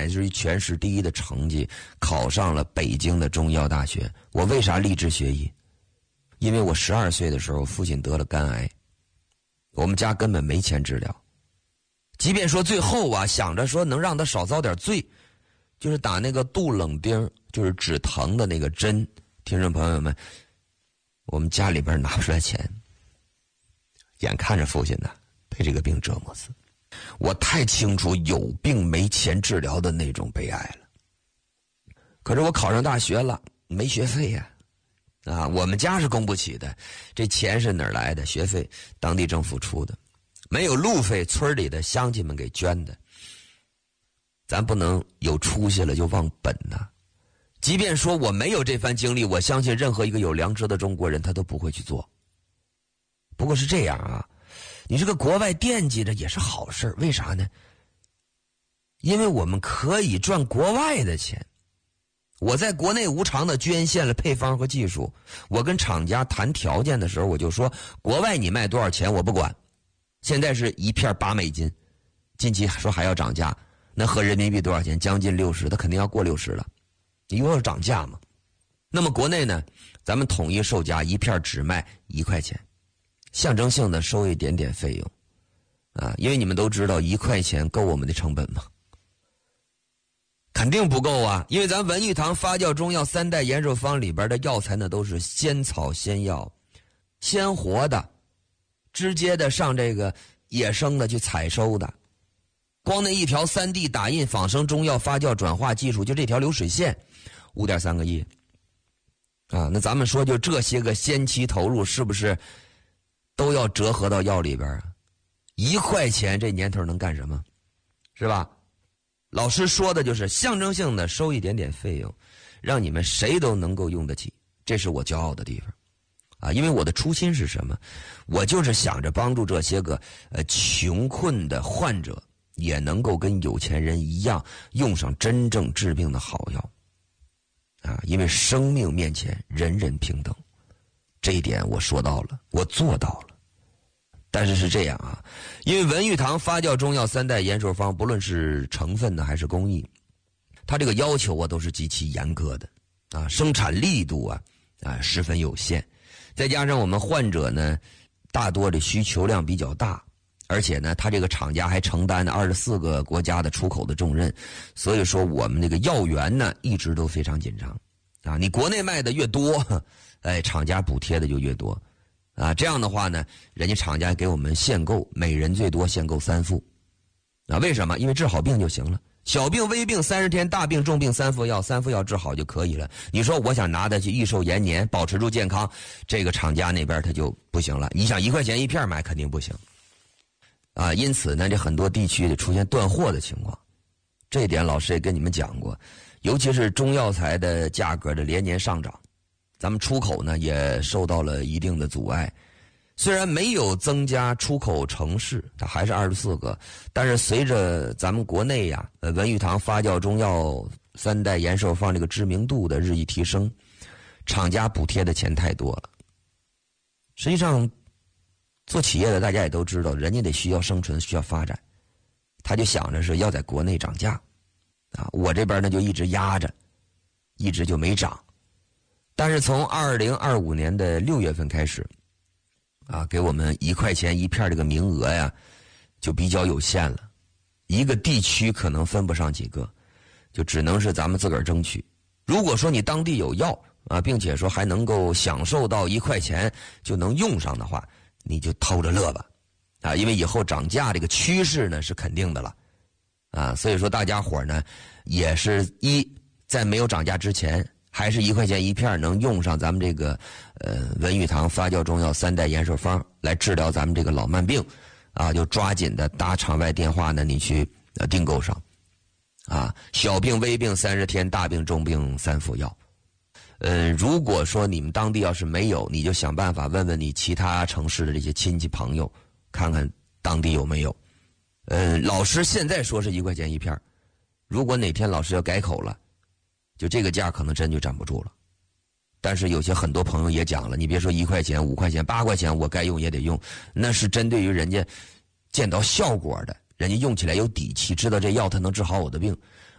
乃至于全市第一的成绩，考上了北京的中医药大学。我为啥立志学医？因为我12岁的时候，父亲得了肝癌，我们家根本没钱治疗。即便说最后啊，想着说能让他少遭点罪，就是打那个杜冷丁，就是止疼的那个针。听众朋友们，我们家里边拿不出来钱，眼看着父亲呢被这个病折磨死，我太清楚有病没钱治疗的那种悲哀了。可是我考上大学了，没学费呀。我们家是供不起的，这钱是哪儿来的？学费当地政府出的，没有路费，村里的乡亲们给捐的。咱不能有出息了就忘本呐。即便说我没有这番经历，我相信任何一个有良知的中国人他都不会去做。不过是这样啊，你这个国外惦记着也是好事，为啥呢？因为我们可以赚国外的钱。我在国内无偿的捐献了配方和技术，我跟厂家谈条件的时候，我就说国外你卖多少钱我不管，现在是一片8美金，近期说还要涨价，那合人民币多少钱？将近60，它肯定要过60了，因为要涨价嘛。那么国内呢，咱们统一售价一片只卖1块钱，象征性的收一点点费用因为你们都知道1块钱够我们的成本吗？肯定不够啊，因为咱文玉堂发酵中药3代延寿方里边的药材呢，都是鲜草鲜药，鲜活的，直接的上这个野生的去采收的。光那一条3D 打印仿生中药发酵转化技术，就这条流水线5.3个亿那咱们说就这些个先期投入，是不是都要折合到药里边啊？1块钱这年头能干什么？是吧？老师说的就是象征性的收一点点费用，让你们谁都能够用得起，这是我骄傲的地方因为我的初心是什么？我就是想着帮助这些个穷困的患者也能够跟有钱人一样用上真正治病的好药因为生命面前人人平等，这一点我说到了，我做到了。但是是这样因为文玉堂发酵中药3代延寿方，不论是成分呢还是工艺，它这个要求都是极其严格的生产力度十分有限，再加上我们患者呢大多的需求量比较大，而且呢他这个厂家还承担24个国家的出口的重任，所以说我们这个药源呢一直都非常紧张你国内卖的越多厂家补贴的就越多这样的话呢，人家厂家给我们限购，每人最多限购3副为什么？因为治好病就行了，小病微病30天，大病重病3副药，3副药治好就可以了。你说我想拿它去益寿延年，保持住健康，这个厂家那边他就不行了。你想1块钱一片买肯定不行因此呢，这很多地区出现断货的情况，这一点老师也跟你们讲过，尤其是中药材的价格的连年上涨，咱们出口呢也受到了一定的阻碍。虽然没有增加出口城市，它还是24个，但是随着咱们国内文玉堂发酵中药3代延寿方这个知名度的日益提升，厂家补贴的钱太多了。实际上做企业的大家也都知道，人家得需要生存，需要发展，他就想着是要在国内涨价我这边呢就一直压着，一直就没涨。但是从2025年的6月份开始给我们1块钱一片这个名额就比较有限了，一个地区可能分不上几个，就只能是咱们自个儿争取。如果说你当地有药并且说还能够享受到1块钱就能用上的话，你就偷着乐吧因为以后涨价这个趋势呢是肯定的了所以说大家伙呢也是在没有涨价之前，还是1块钱一片能用上咱们这个文玉堂发酵中药3代延寿方来治疗咱们这个老慢病就抓紧的打场外电话呢，你去订购上小病微病30天，大病重病3副药。如果说你们当地要是没有，你就想办法问问你其他城市的这些亲戚朋友，看看当地有没有。老师现在说是1块钱一片，如果哪天老师要改口了，就这个价可能真就站不住了。但是有些很多朋友也讲了，你别说1块钱、5块钱、8块钱，我该用也得用，那是针对于人家见到效果的，人家用起来有底气，知道这药它能治好我的病。